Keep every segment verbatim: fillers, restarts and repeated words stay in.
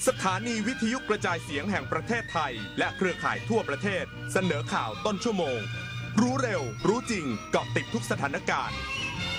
สถานีวิทยุกระจายเสียงแห่งประเทศไทยและเครือข่ายทั่วประเทศเสนอข่าวต้นชั่วโมงรู้เร็วรู้จริงเกาะติดทุกสถานการณ์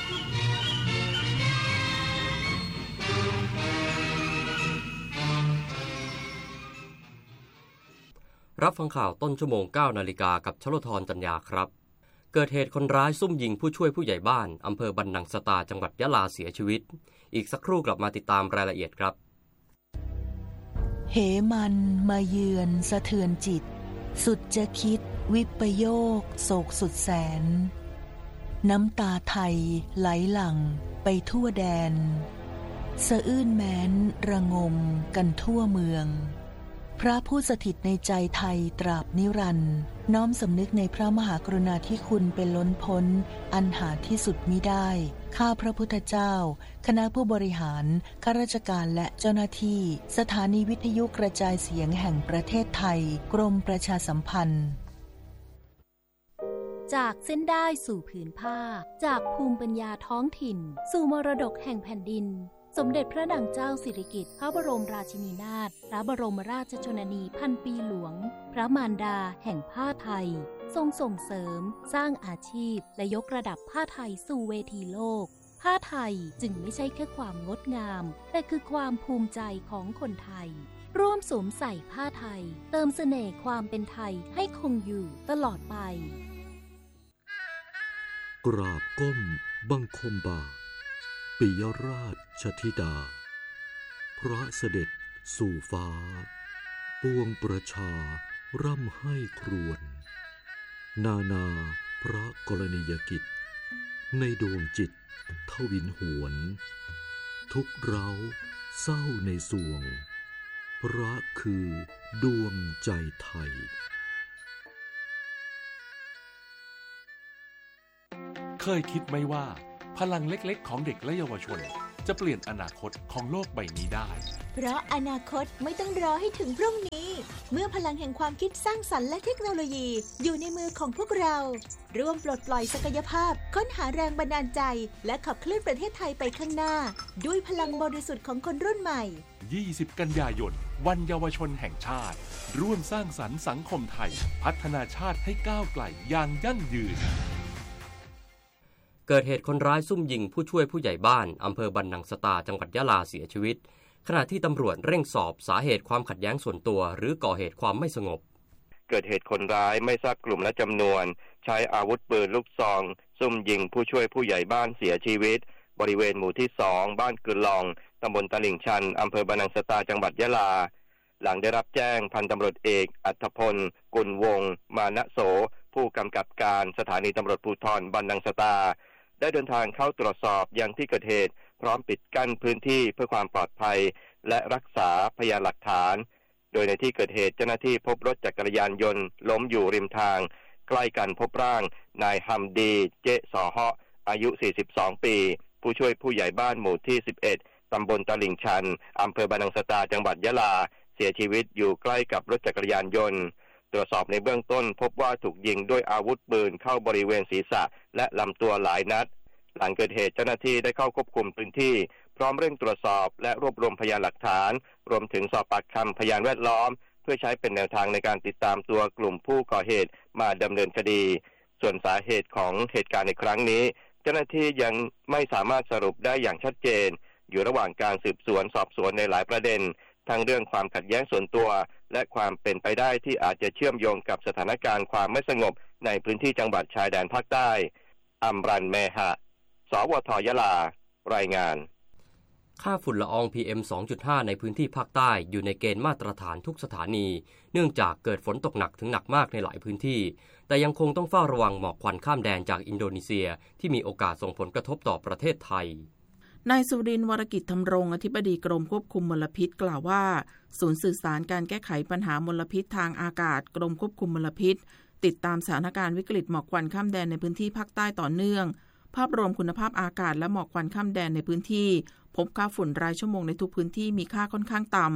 รับฟังข่าวต้นชั่วโมง เก้านาฬิกากับชโลธรจัญญาครับเกิดเหตุคนร้ายซุ่มยิงผู้ช่วยผู้ใหญ่บ้านอำเภอบันนังสตาจังหวัดยะลาเสียชีวิตอีกสักครู่กลับมาติดตามรายละเอียดครับเหมันมาเยือนสะเทือนจิตสุดจะคิดวิปโยคโศกสุดแสนน้ำตาไทยไหลหลั่งไปทั่วแดนสะอื้นแม้นระงมกันทั่วเมืองพระผู้สถิตในใจไทยตราบนิรันดร์น้อมสำนึกในพระมหากรุณาธิคุณเป็นล้นพ้นอันหาที่สุดมิได้ข้าพระพุทธเจ้าคณะผู้บริหารข้าราชการและเจ้าหน้าที่สถานีวิทยุกระจายเสียงแห่งประเทศไทยกรมประชาสัมพันธ์จากเส้นได้สู่ผืนผ้าจากภูมิปัญญาท้องถิ่นสู่มรดกแห่งแผ่นดินสมเด็จพระนางเจ้าสิริกิติ์พระบรมราชินีนาถพระบรมราชชนนีพันปีหลวงพระมารดาแห่งผ้าไทยทรงส่งเสริมสร้างอาชีพและยกระดับผ้าไทยสู่เวทีโลกผ้าไทยจึงไม่ใช่แค่ความงดงามแต่คือความภูมิใจของคนไทยร่วมสวมใส่ผ้าไทยเติมเสน่ห์ความเป็นไทยให้คงอยู่ตลอดไปกราบก้มบังคมบาทปิยราชธิดาพระเสด็จสู่ฟ้าปวงประชาร่ำให้ครวญนานาพระกรณียกิจในดวงจิตทวินหวนทุกเร้าเศร้าในสวงพระคือดวงใจไทยเคยคิดไหมว่าพลังเล็กๆของเด็กและเยาวชนจะเปลี่ยนอนาคตของโลกใบนี้ได้เพราะอนาคตไม่ต้องรอให้ถึงพรุ่งนี้เมื่อพลังแห่งความคิดสร้างสรรค์และเทคโนโลยีอยู่ในมือของพวกเราร่วมปลดปล่อยศักยภาพค้นหาแรงบันดาลใจและขับเคลื่อนประเทศไทยไปข้างหน้าด้วยพลังบริสุทธิ์ของคนรุ่นใหม่ยี่สิบกันยายนวันเยาวชนแห่งชาติร่วมสร้างสรรค์สังคมไทยพัฒนาชาติให้ก้าวไกลอย่างยั่งยืนเกิดเหตุคนร้ายซุ่มยิงผู้ช่วยผู้ใหญ่บ้านอำเภอบันนังสตาจังหวัดยะลาเสียชีวิตขณะที่ตำรวจเร่งสอบสาเหตุความขัดแย้งส่วนตัวหรือก่อเหตุความไม่สงบเกิดเหตุคนร้ายไม่ทราบกลุ่มและจำนวนใช้อาวุธปืนลูกซองซุ่มยิงผู้ช่วยผู้ใหญ่บ้านเสียชีวิตบริเวณหมู่ที่สองบ้านกึลลองตำบลตลิ่งชันอำเภอบันนังสตาจังหวัดยะลาหลังได้รับแจ้งพันตำรวจเอกอัธพลกุลวงศ์มานะโสผู้กำกับการสถานีตำรวจภูธรบันนังสตาได้เดินทางเข้าตรวจสอบยังที่เกิดเหตุพร้อมปิดกั้นพื้นที่เพื่อความปลอดภัยและรักษาพยานหลักฐานโดยในที่เกิดเหตุเจ้าหน้าที่พบรถจักรยานยนต์ล้มอยู่ริมทางใกล้กันพบร่างนายฮัมดีเจสอฮะอายุสี่สิบสองปีผู้ช่วยผู้ใหญ่บ้านหมู่ที่สิบเอ็ดตำบลตลิ่งชันอำเภอบันนังสตาจังหวัดยะลาเสียชีวิตอยู่ใกล้กับรถจักรยานยนต์ตรวจสอบในเบื้องต้นพบว่าถูกยิงด้วยอาวุธปืนเข้าบริเวณศีรษะและลำตัวหลายนัดหลังเกิดเหตุเจ้าหน้าที่ได้เข้าควบคุมพื้นที่พร้อมเร่งตรวจสอบและรวบรวมพยานหลักฐานรวมถึงสอบปากคำพยานแวดล้อมเพื่อใช้เป็นแนวทางในการติดตามตัวกลุ่มผู้ก่อเหตุมาดำเนินคดีส่วนสาเหตุของเหตุการณ์ในครั้งนี้เจ้าหน้าที่ยังไม่สามารถสรุปได้อย่างชัดเจนอยู่ระหว่างการสืบสวนสอบสวนในหลายประเด็นทั้งเรื่องความขัดแย้งส่วนตัวและความเป็นไปได้ที่อาจจะเชื่อมโยงกับสถานการณ์ความไม่สงบในพื้นที่จังหวัดชายแดนภาคใต้อัมรันเมหะสวทยะลารายงานค่าฝุ่นละออง พี เอ็ม สองจุดห้า ในพื้นที่ภาคใต้อยู่ในเกณฑ์มาตรฐานทุกสถานีเนื่องจากเกิดฝนตกหนักถึงหนักมากในหลายพื้นที่แต่ยังคงต้องเฝ้าระวังหมอกควันข้ามแดนจากอินโดนีเซียที่มีโอกาสส่งผลกระทบต่อประเทศไทยนายสุรินทร์วรกิจธำรงอธิบดีกรมควบคุมมลพิษกล่าวว่าศูนย์สื่อสารการแก้ไขปัญหามลพิษทางอากาศกรมควบคุมมลพิษติดตามสถานการณ์วิกฤตหมอกควันข้ามแดนในพื้นที่ภาคใต้ต่อเนื่องภาพรวมคุณภาพอากาศและหมอกควันข้ามแดนในพื้นที่พบค่าฝุ่นรายชั่วโมงในทุกพื้นที่มีค่าค่อนข้างต่ำ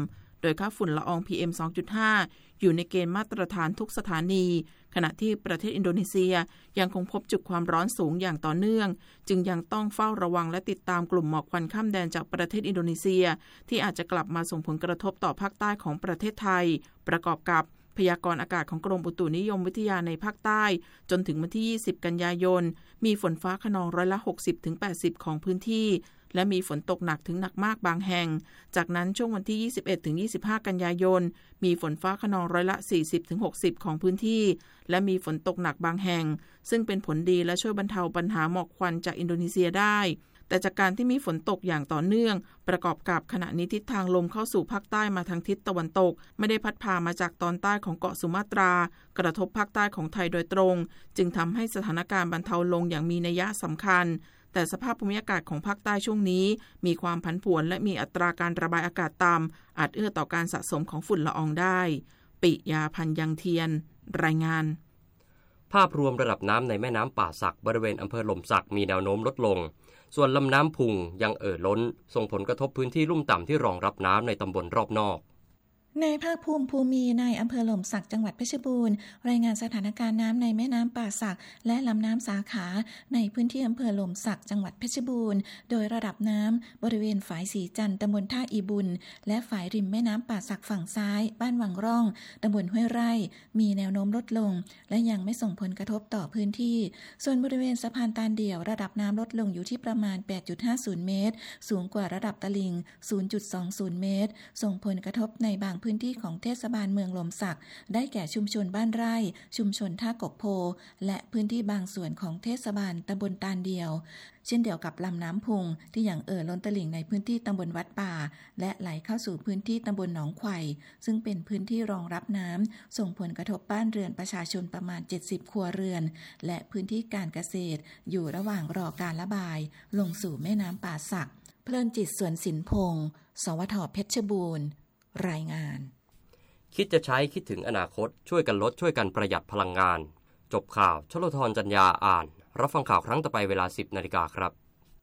โดยค่าฝุ่นละออง พี เอ็ม สองจุดห้า อยู่ในเกณฑ์มาตรฐานทุกสถานีขณะที่ประเทศอินโดนีเซียยังคงพบจุดความร้อนสูงอย่างต่อเนื่องจึงยังต้องเฝ้าระวังและติดตามกลุ่มหมอกควันข้ามแดนจากประเทศอินโดนีเซียที่อาจจะกลับมาส่งผลกระทบต่อภาคใต้ของประเทศไทยประกอบกับพยากรณ์อากาศของกรมอุตุนิยมวิทยาในภาคใต้จนถึงวันที่ยี่สิบกันยายนมีฝนฟ้าคะนองร้อยละ หกสิบถึงแปดสิบ ของพื้นที่และมีฝนตกหนักถึงหนักมากบางแห่งจากนั้นช่วงวันที่ ยี่สิบเอ็ดถึงยี่สิบห้า กันยายนมีฝนฟ้าคะนองร้อยละ สี่สิบถึงหกสิบ ของพื้นที่และมีฝนตกหนักบางแห่งซึ่งเป็นผลดีและช่วยบรรเทาปัญหาหมอกควันจากอินโดนีเซียได้แต่จากการที่มีฝนตกอย่างต่อเนื่องประกอบกับขณะนี้ทิศทางลมเข้าสู่ภาคใต้มาทางทิศตะวันตกไม่ได้พัดพามาจากตอนใต้ของเกาะสุมาตรากระทบภาคใต้ของไทยโดยตรงจึงทำให้สถานการณ์บรรเทาลงอย่างมีนัยสำคัญแต่สภาพภูมิอากาศของภาคใต้ช่วงนี้มีความผันผวนและมีอัตราการระบายอากาศต่ำอาจเอื้อต่อการสะสมของฝุ่นละอองได้ปิยาพันธ์ยังเทียนรายงานภาพรวมระดับน้ำในแม่น้ำป่าสักบริเวณอำเภอหล่มสักมีแนวโน้มลดลงส่วนลำน้ำพุงยังเอ่อล้นส่งผลกระทบพื้นที่ลุ่มต่ำที่รองรับน้ำในตำบลรอบนอกนายภาคภูมิภูมีนายอำเภอหล่มสักจังหวัดเพชรบูรณ์รายงานสถานการณ์น้ำในแม่น้ำป่าสักและลำน้ำสาขาในพื้นที่อำเภอหล่มสักจังหวัดเพชรบูรณ์โดยระดับน้ำบริเวณฝายสีจันทร์ตำบลท่าอีบุญและฝายริมแม่น้ำป่าสักฝั่งซ้ายบ้านวังร่องตำบลห้วยไร่มีแนวโน้มลดลงและยังไม่ส่งผลกระทบต่อพื้นที่ส่วนบริเวณสะพานตาลเดี่ยวระดับน้ำลดลงอยู่ที่ประมาณ แปดจุดห้าศูนย์ เมตรสูงกว่าระดับตลิ่ง ศูนย์จุดสองศูนย์ เมตรส่งผลกระทบในบางพื้นที่ของเทศบาลเมืองหล่มสักได้แก่ชุมชนบ้านไร่ชุมชนท่ากกโพและพื้นที่บางส่วนของเทศบาลตำบลตาลเดียวเช่นเดียวกับลำน้ำพุงที่ยังเอ่อล้นตลิ่งในพื้นที่ตำบลวัดป่าและไหลเข้าสู่พื้นที่ตำบลหนองไข่ซึ่งเป็นพื้นที่รองรับน้ำส่งผลกระทบบ้านเรือนประชาชนประมาณเจ็ดสิบครัวเรือนและพื้นที่การเกษตรอยู่ระหว่างรอการระบายลงสู่แม่น้ำป่าสักเพลินจิตสวนสินพงศ์สวท.เพชรบูรณ์รายงานคิดจะใช้คิดถึงอนาคตช่วยกันลดช่วยกันประหยัดพลังงานจบข่าวชลธรจัญญาอ่านรับฟังข่าวครั้งต่อไปเวลา สิบนาฬิกาครับ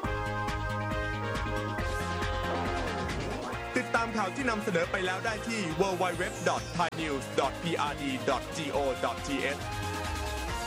ติดตามข่าวที่นำเสนอไปแล้วได้ที่ ดับเบิลยู ดับเบิลยู ดับเบิลยู ดอท ไทยนิวส์ ดอท พี อาร์ ดี ดอท จี โอ ดอท ที เอช